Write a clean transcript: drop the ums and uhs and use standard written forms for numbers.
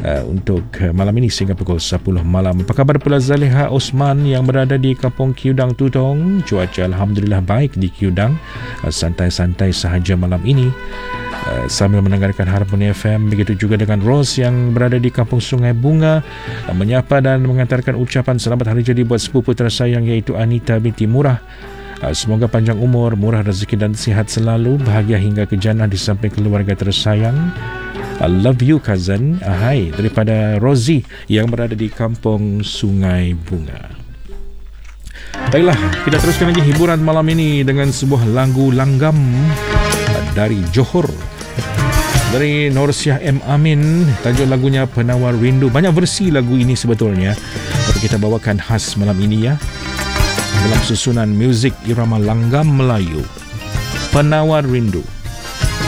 untuk malam ini sehingga pukul 10 malam. Apa khabar pula Zaliha Osman yang berada di Kampung Kiudang Tutong? Cuaca alhamdulillah baik di Kiudang, santai-santai sahaja malam ini sambil mendengarkan Harmony FM. Begitu juga dengan Rose yang berada di Kampung Sungai Bunga, menyapa dan mengantarkan ucapan selamat hari jadi buat sepupu tersayang iaitu Anita binti Murah. Semoga panjang umur, murah rezeki dan sihat selalu, bahagia hingga ke jannah di samping keluarga tersayang. I love you cousin. Hai daripada Rosie yang berada di Kampung Sungai Bunga. Baiklah, kita teruskan lagi hiburan malam ini dengan sebuah lagu langgam dari Johor, dari Norsyah M. Amin. Tajuk lagunya Penawar Rindu. Banyak versi lagu ini sebetulnya, tapi kita bawakan khas malam ini ya, dalam susunan muzik irama langgam Melayu, Penawar Rindu.